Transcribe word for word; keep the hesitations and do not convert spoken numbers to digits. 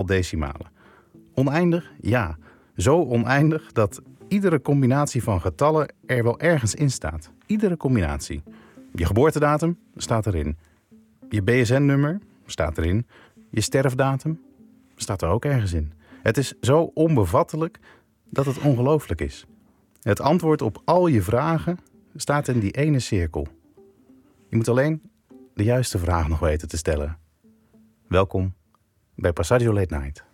decimalen. Oneindig? Ja. Zo oneindig dat iedere combinatie van getallen er wel ergens in staat. Iedere combinatie. Je geboortedatum staat erin. Je B S N-nummer staat erin. Je sterfdatum staat er ook ergens in. Het is zo onbevattelijk dat het ongelooflijk is. Het antwoord op al je vragen staat in die ene cirkel. Je moet alleen de juiste vraag nog weten te stellen. Welkom bij Passaggio Late Night.